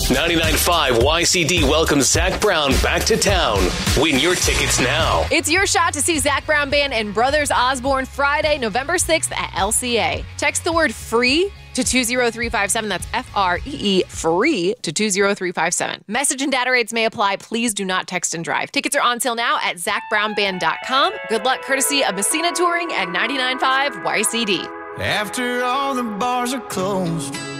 99.5 YCD welcomes Zach Brown back to town. Win your tickets now. It's your shot to see Zach Brown Band and Brothers Osborne Friday, November 6th at LCA. Text the word FREE to 20357. That's FREE, FREE to 20357. Message and data rates may apply. Please do not text and drive. Tickets are on sale now at ZachBrownBand.com. Good luck courtesy of Messina Touring at 99.5 YCD. After all the bars are closed,